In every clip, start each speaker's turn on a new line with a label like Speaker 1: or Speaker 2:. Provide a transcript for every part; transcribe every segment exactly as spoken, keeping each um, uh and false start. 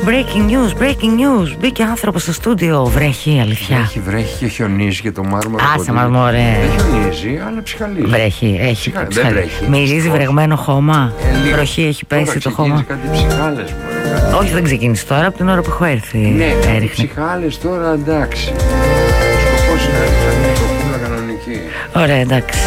Speaker 1: breaking news, breaking news. Μπήκε άνθρωπος στο στούντιο. Βρέχει, αλήθεια.
Speaker 2: Βρέχει, βρέχει και χιονίζει και το μάρμαρο.
Speaker 1: Άσε μας, μωρέ.
Speaker 2: Δεν χιονίζει, αλλά ψυχαλίζει.
Speaker 1: Βρέχει, έχει.
Speaker 2: Ψυχα...
Speaker 1: ψυχα...
Speaker 2: Δεν βρέχει.
Speaker 1: Μυρίζει βρεγμένο χώμα.
Speaker 2: Ε,
Speaker 1: Βροχή έχει πέσει
Speaker 2: τώρα
Speaker 1: το χώμα.
Speaker 2: Κάτι ψυχάλες, μωρέ, κάτι.
Speaker 1: Όχι, δεν ξεκίνησε τώρα, από την ώρα που έχω έρθει.
Speaker 2: Ναι,
Speaker 1: έριχνε.
Speaker 2: ψυχάλες τώρα, εντάξει. Ο σκοπός είναι να έρθει μια κοπούλα κανονική.
Speaker 1: Ωραία, εντάξει.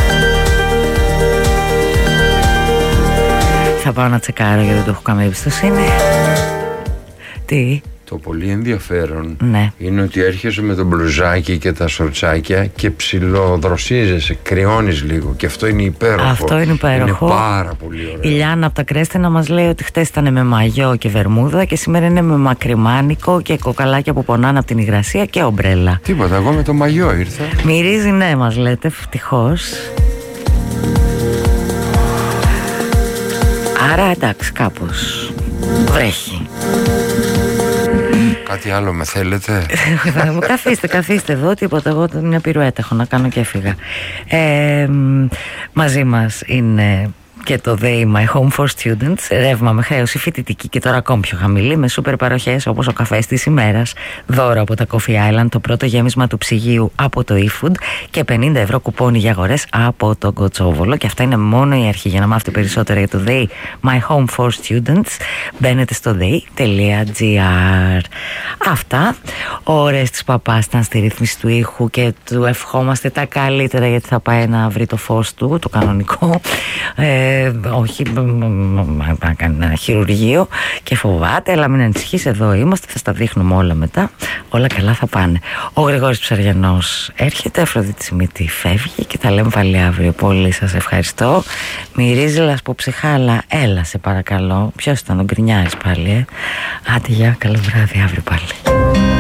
Speaker 1: Θα πάω να τσεκάρω γιατί δεν το έχω καμία εμπιστοσύνη. Τι?
Speaker 2: Το πολύ ενδιαφέρον
Speaker 1: ναι.
Speaker 2: είναι ότι έρχεσαι με το μπλουζάκι και τα σορτσάκια και ψιλοδροσίζεσαι, κρυώνεις λίγο και αυτό είναι υπέροχο.
Speaker 1: Αυτό είναι υπέροχο.
Speaker 2: Είναι πάρα πολύ ωραίο.
Speaker 1: Η Λιάννα από τα Κρέστινα μας λέει ότι χτες ήταν με μαγιό και βερμούδα και σήμερα είναι με μακριμάνικο και κοκαλάκια που πονάνε από την υγρασία και ομπρέλα.
Speaker 2: Τίποτα, εγώ με το μαγιό ήρθα.
Speaker 1: Μυρίζει, ναι, μας λέτε, ευτυχώς. Άρα εντάξει, κάπως βρέχει.
Speaker 2: Κάτι άλλο με θέλετε?
Speaker 1: Καθίστε, καθίστε εδώ, τίποτα. Εγώ μια πυρουέτα έχω να κάνω και έφυγα. ε, Μαζί μας είναι και το They My Home for Students, ρεύμα με χρέωση φοιτητική και τώρα ακόμη πιο χαμηλή, με σούπερ παροχές όπως ο καφές της ημέρας, δώρο από τα Coffee Island, το πρώτο γέμισμα του ψυγείου από το eFood και πενήντα ευρώ κουπόνι για αγορές από το Κοτσόβολο. Και αυτά είναι μόνο η αρχή. Για να μάθετε περισσότερα για το They My Home for Students, μπαίνετε στο they.gr. Αυτά. Ώρες της Παπάς ήταν στη ρύθμιση του ήχου και του ευχόμαστε τα καλύτερα γιατί θα πάει να βρει το φως του, το κανονικό. Ε, όχι, να κάνει ένα χειρουργείο και φοβάται, αλλά μην ανησυχείς, εδώ είμαστε, θα στα δείχνουμε όλα μετά, όλα καλά θα πάνε. Ο Γρηγόρης Ψαριανός έρχεται, Αφροδίτη Σιμίτη φεύγει και τα λέμε πάλι αύριο. Πολύ σας ευχαριστώ. Μυρίζει λασποψυχάλα, έλα σε παρακαλώ. Ποιος ήταν ο Γκρινιάρης πάλι, ε? Άντε, γεια, καλό βράδυ, αύριο πάλι.